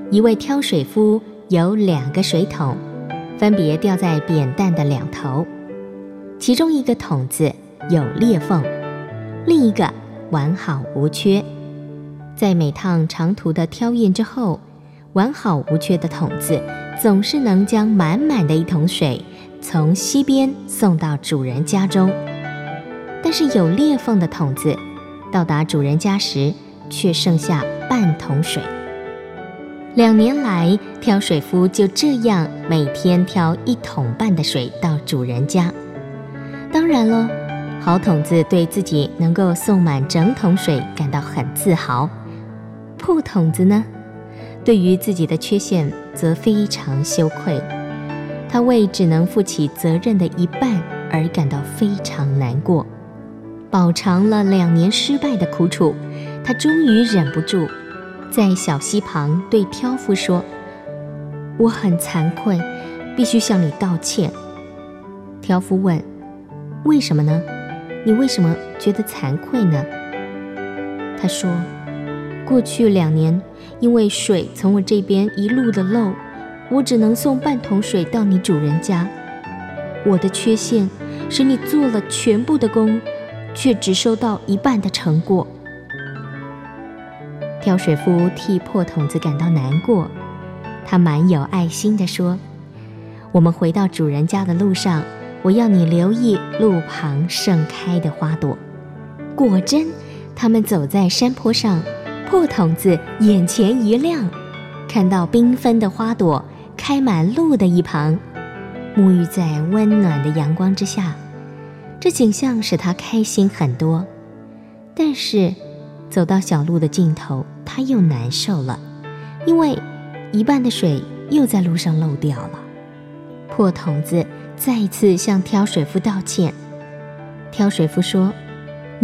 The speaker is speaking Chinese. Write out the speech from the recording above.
一位挑水夫有2个水桶，分别吊在扁担的两头，其中一个桶子有裂缝，另一个完好无缺。在每趟长途的挑运之后，完好无缺的桶子总是能将满满的一桶水从西边送到主人家中，但是有裂缝的桶子到达主人家时却剩下半桶水。2年来，挑水夫就这样每天挑1桶半的水到主人家。当然咯，好桶子对自己能够送满整桶水感到很自豪，破桶子呢，对于自己的缺陷则非常羞愧，他为只能负起责任的一半而感到非常难过。饱尝了2年失败的苦楚，他终于忍不住在小溪旁对挑夫说：“我很惭愧，必须向你道歉。”挑夫问：“为什么呢？你为什么觉得惭愧呢？”他说：“过去2年，因为水从我这边一路的漏，我只能送半桶水到你主人家。我的缺陷使你做了全部的工，却只收到一半的成果。”挑水夫替破桶子感到难过，他蛮有爱心地说：“我们回到主人家的路上，我要你留意路旁盛开的花朵。”果真，他们走在山坡上，破桶子眼前一亮，看到缤纷的花朵开满路的一旁，沐浴在温暖的阳光之下，这景象使他开心很多。但是走到小路的尽头，他又难受了，因为一半的水又在路上漏掉了。破桶子再一次向挑水夫道歉。挑水夫说：“